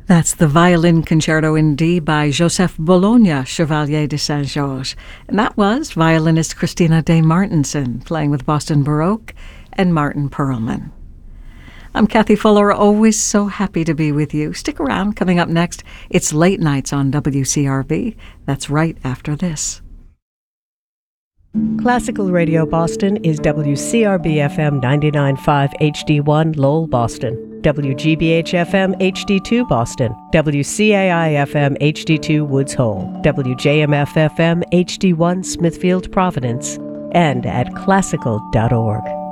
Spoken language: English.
That's the Violin Concerto in D by Joseph Bologna, Chevalier de Saint-Georges. And that was violinist Christina de Martenson playing with Boston Baroque and Martin Perlman. I'm Kathy Fuller, always so happy to be with you. Stick around. Coming up next, it's Late Nights on WCRB. That's right after this. Classical Radio Boston is WCRB-FM 99.5 HD1 Lowell, Boston, WGBH-FM HD2 Boston, WCAI-FM HD2 Woods Hole, WJMF-FM HD1 Smithfield, Providence, and at classical.org.